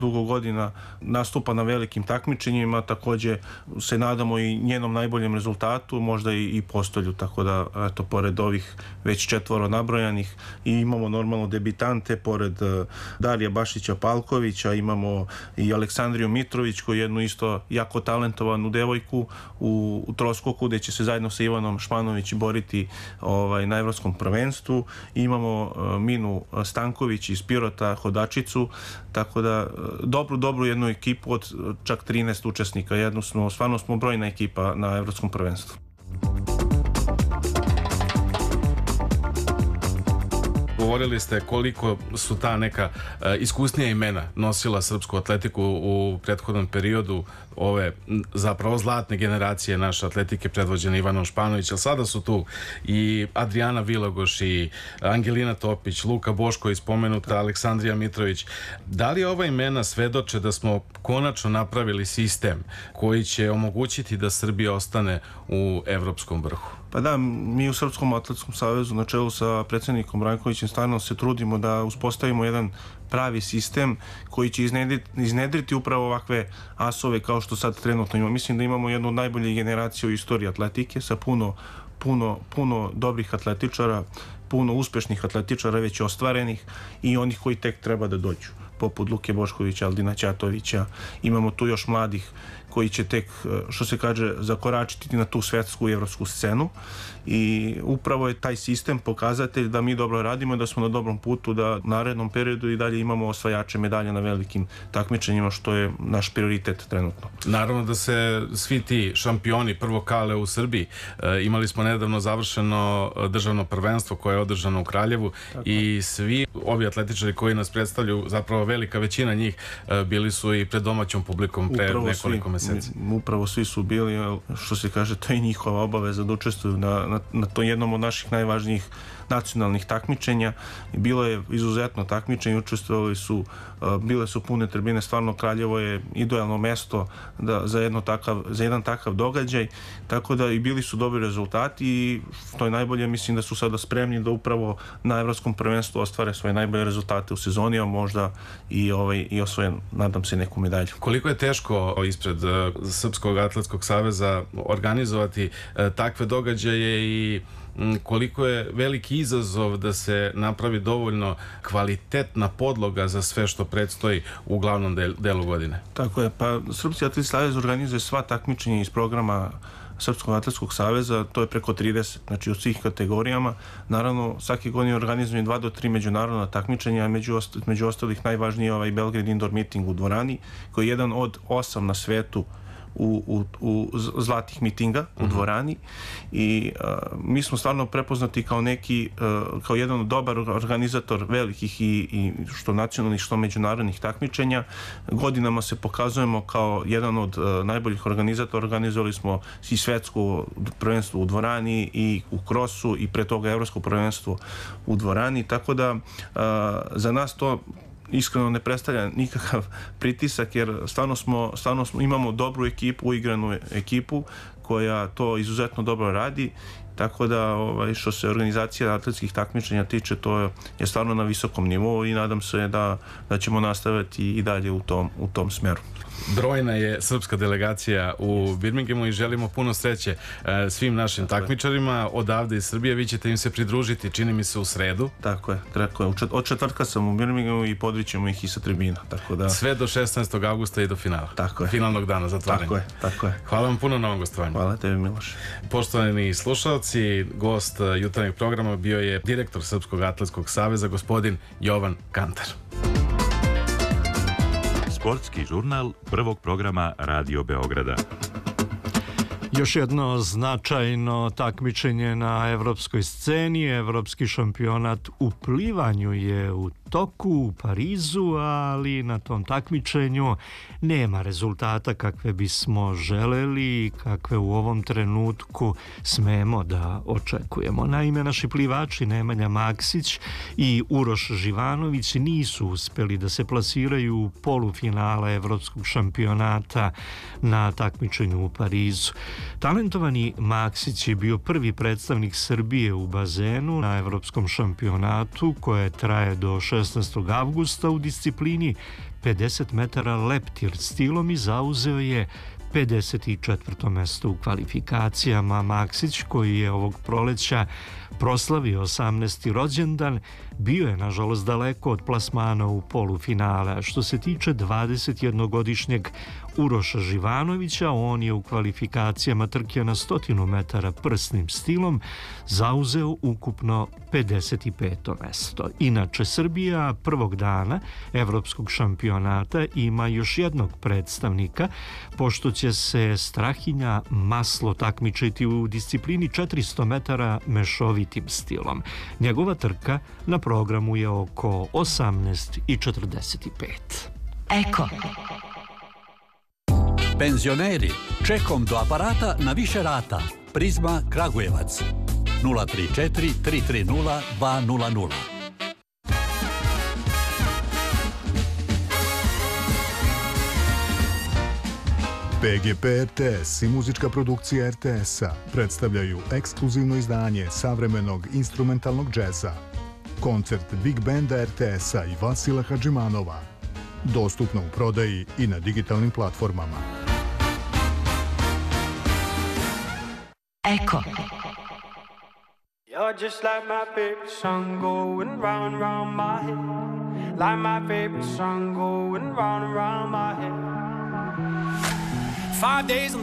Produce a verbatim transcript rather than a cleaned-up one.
dugo godina nastupa na velikim takmičenjima, takođe se nadamo i njenom najboljem rezultatu, možda i, i postolju, tako da, eto, pored ovih već četvoro nabrojanih i imamo normalno debitante, pored uh, Darija Bašića-Palkovića, imamo i Aleksandriju Mitrović, koju je jednu isto jako talentovanu devojku u, u troskoku, gde će se zajedno sa Ivanom Španović boriti ovaj, na evropskom prvenstvu. Imamo uh, Minu Stanković iz Pirota, hodačicu, tako da dobru, dobru jednu ekipu od čak trinaest učesnika. Jedno smo, stvarno smo brojna ekipa na evropskom prvenstvu. Govorili ste koliko su ta neka uh, iskusnija imena nosila srpsku atletiku u prethodnom periodu, ove zapravo zlatne generacije naše atletike predvođene Ivanom Španović, ali sada su tu i Adriana Vilagoš i Angelina Topić, Luka Boško i spomenuta Aleksandrija Mitrović. Da li ova imena svedoče da smo konačno napravili sistem koji će omogućiti da Srbija ostane u evropskom vrhu? Pa da, mi u Srpskom atletskom savezu na čelu sa predsjednikom Rankovićem stvarno se trudimo da uspostavimo jedan pravi sistem koji će iznedriti, iznedriti upravo ovakve asove kao što sad trenutno imamo. Mislim da imamo jednu od najboljih generacija u istoriji atletike sa puno, puno, puno dobrih atletičara, puno uspešnih atletičara već ostvarenih i onih koji tek treba da dođu, poput Luke Boškovića, Aldina Ćatovića. Imamo tu još mladih koji će tek, što se kaže, zakoračiti na tu svetsku i evropsku scenu i upravo je taj sistem pokazatelj da mi dobro radimo, da smo na dobrom putu, da u narednom periodu i dalje imamo osvajače medalja na velikim takmičenjima, što je naš prioritet trenutno. Naravno da se svi ti šampioni prvo kale u Srbiji, e, imali smo nedavno završeno državno prvenstvo koje je održano u Kraljevu. Tako. I svi ovi atletičari koji nas predstavljaju, zapravo velika većina njih, e, bili su i pred domaćom publikom pre upravo nekoliko svi. Meseci. Upravo svi su bili, što se kaže, to je njihova obaveza da učestvuju na, na, na to jednom od naših najvažnijih nacionalnih takmičenja. Bilo je izuzetno takmičenje, učestvovali su, bile su pune tribine, stvarno Kraljevo je idealno mesto da, za, jedno takav, za jedan takav događaj, tako da i bili su dobri rezultati i što je najbolje, mislim da su sada spremni da upravo na evropskom prvenstvu ostvare svoje najbolje rezultate u sezoni, a možda i, ovaj, i osvoje, nadam se, neku medalju. Koliko je teško ispred Srpskog atletskog saveza organizovati takve događaje i koliko je veliki izazov da se napravi dovoljno kvalitetna podloga za sve što predstoji u glavnom del, delu godine? Tako je, pa Srpski atletski savez organizuje sva takmičenja iz programa Srpskog atletskog saveza, to je preko trideset, znači u svih kategorijama. Naravno, svake godine organizuje dva do tri međunarodna takmičenja, a među, ost među ostalih najvažniji je ovaj Belgrade Indoor Meeting u dvorani, koji je jedan od osam na svetu U, u, u zlatih mitinga u dvorani i uh, mi smo stvarno prepoznati kao neki uh, kao jedan dobar organizator velikih i, i što nacionalnih što međunarodnih takmičenja. Godinama se pokazujemo kao jedan od uh, najboljih organizatora. Organizovali smo i svetsko prvenstvo u dvorani i u krosu i pre toga evropsko prvenstvo u dvorani, tako da uh, za nas to iskreno ne predstavlja nikakav pritisak, jer stvarno smo, stvarno smo, imamo dobru ekipu, uigranu ekipu koja to izuzetno dobro radi, tako da ovaj, što se organizacija atletskih takmičenja tiče, to je, je stvarno na visokom nivou i nadam se da, da ćemo nastaviti i dalje u tom, u tom smeru. Brojna je srpska delegacija u Birminghamu i želimo puno sreće e, svim našim tako takmičarima je. Odavde iz Srbije. Vi ćete im se pridružiti, čini mi se, u sredu. Tako je, tako je. Od četvrtka sam u Birminghamu i podrićemo ih i sa tribina. Tako da... Sve do šesnaestog avgusta i do finala. Tako je. Finalnog dana zatvaranja. Tako je, tako je. Hvala vam puno na ovom gostovanju. Hvala tebi, Miloš. Poštovani slušalci, gost jutarnjeg programa bio je direktor Srpskog atletskog saveza, gospodin Jovan Kantar. Sportski žurnal prvog programa Radio Beograda. Još jedno značajno takmičenje na evropskoj sceni. Evropski šampionat u plivanju je u toku u Parizu, ali na tom takmičenju nema rezultata kakve bismo želeli i kakve u ovom trenutku smemo da očekujemo. Naime, naši plivači Nemanja Maksić i Uroš Živanović nisu uspeli da se plasiraju u polufinale evropskog šampionata na takmičenju u Parizu. Talentovani Maksić je bio prvi predstavnik Srbije u bazenu na evropskom šampionatu koje traje do šestog šesnaestog avgusta u disciplini pedeset metara leptir stilom i zauzeo je pedeset četvrto mesto u kvalifikacijama. Maksić, koji je ovog proleća proslavio osamnaesti rođendan, bio je nažalost daleko od plasmana u polufinale. A što se tiče dvadesetjednogodišnjeg Uroša Živanovića, on je u kvalifikacijama trke na stotinu metara prsnim stilom zauzeo ukupno pedeset peto mesto. Inače, Srbija prvog dana Evropskog šampionata ima još jednog predstavnika, pošto će se Strahinja Maslo takmičiti u disciplini četiristo metara mešovitim stilom. Njegova trka na programu je oko osamnaest četrdeset pet. Eko. Penzioneri, čekom do aparata na više rata. Prizma Kragujevac. nula tri četiri tri tri nula dva nula nula. P G P R T S i muzička produkcija R T S-a predstavljaju ekskluzivno izdanje savremenog instrumentalnog džeza. Koncert Big Banda R T S-a i Vasila Hadžimanova. Dostupno u prodaji i na digitalnim platformama. Eko. You're just like my favorite song going round and round my head. Like my favorite song going round and round my head. Five days on the